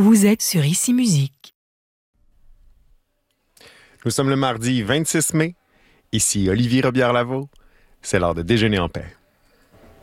Vous êtes sur Ici Musique. Nous sommes le mardi 26 mai. Ici Olivier Robillard-Lavaux. C'est l'heure de déjeuner en paix.